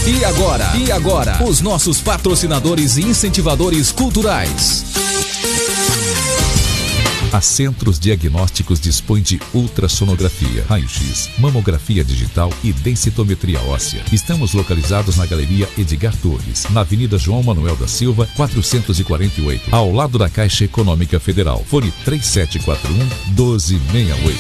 E agora, os nossos patrocinadores e incentivadores culturais. A Centros Diagnósticos dispõe de ultrassonografia, raio-x, mamografia digital e densitometria óssea. Estamos localizados na Galeria Edgar Torres, na Avenida João Manuel da Silva, 448, ao lado da Caixa Econômica Federal. Fone 3741-1268.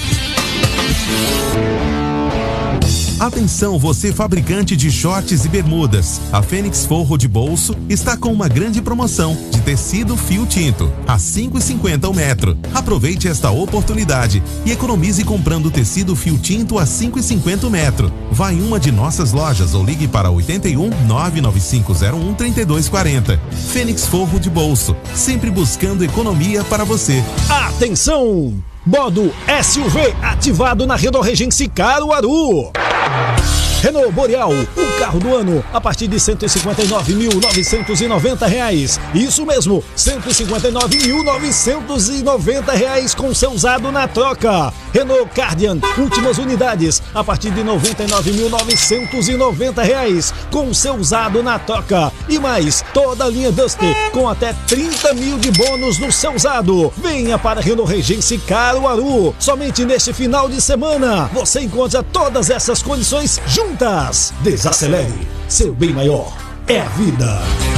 Atenção, você fabricante de shorts e bermudas. A Fênix Forro de Bolso está com uma grande promoção de tecido fio tinto a R$ 5,50 o metro. Aproveite esta oportunidade e economize comprando tecido fio tinto a R$ 5,50 o metro. Vá em uma de nossas lojas ou ligue para 81 99501 3240. Fênix Forro de Bolso, sempre buscando economia para você. Atenção! Modo SUV ativado na Renault Regency Caruaru. Renault Boreal, o carro do ano, a partir de R$ 159.990. Isso mesmo, R$ 159.990 com seu usado na troca. Renault Kardian, últimas unidades, a partir de R$ 99.990 com seu usado na troca. E mais, toda a linha Duster com até 30 mil de bônus no seu usado. Venha para Renault Regency Caruaru. Somente neste final de semana você encontra todas essas condições juntas. Desacelere, seu bem maior é a vida.